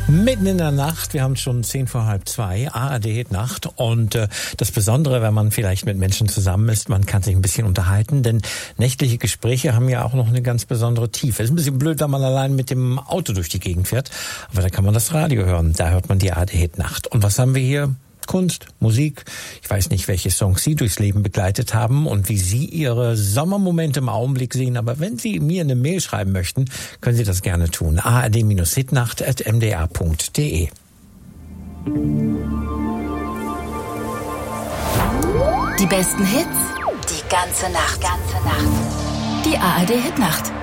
Mitten in der Nacht, wir haben schon 1:10, ARD Hitnacht. Und das Besondere, wenn man vielleicht mit Menschen zusammen ist, man kann sich ein bisschen unterhalten, denn nächtliche Gespräche haben ja auch noch eine ganz besondere Tiefe. Ist ein bisschen blöd, wenn man allein mit dem Auto durch die Gegend fährt, aber da kann man das Radio hören, da hört man die ARD Hitnacht. Und was haben wir hier? Kunst, Musik. Ich weiß nicht, welche Songs Sie durchs Leben begleitet haben und wie Sie Ihre Sommermomente im Augenblick sehen. Aber wenn Sie mir eine Mail schreiben möchten, können Sie das gerne tun. ard-hitnacht@mdr.de. Die besten Hits, die ganze Nacht. Die ARD Hitnacht.